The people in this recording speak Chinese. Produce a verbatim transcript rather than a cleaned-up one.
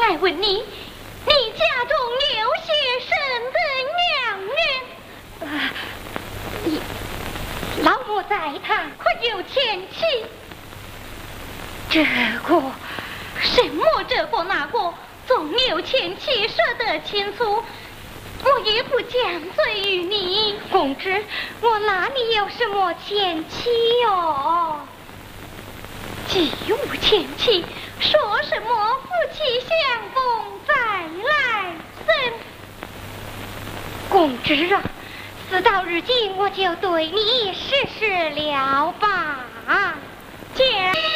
来问你，你家中有些甚的娘冤？啊，你老母在堂，可有前妻？这个什么这个那个，总有前妻说得清楚。我也不讲罪于你，公子，我哪里有什么前妻哦？既无前妻，说什么夫妻相逢再来生？公子啊，事到如今，我就对你实施了吧。讲。